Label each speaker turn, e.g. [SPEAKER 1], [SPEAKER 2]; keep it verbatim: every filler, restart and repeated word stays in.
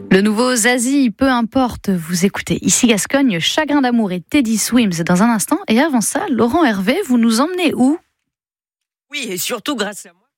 [SPEAKER 1] Le nouveau Zazie, peu importe, vous écoutez ici Gascogne, Chagrin d'amour et Teddy Swims dans un instant. Et avant ça, Laurent Hervé, vous nous emmenez où ?
[SPEAKER 2] Oui, et surtout grâce à moi.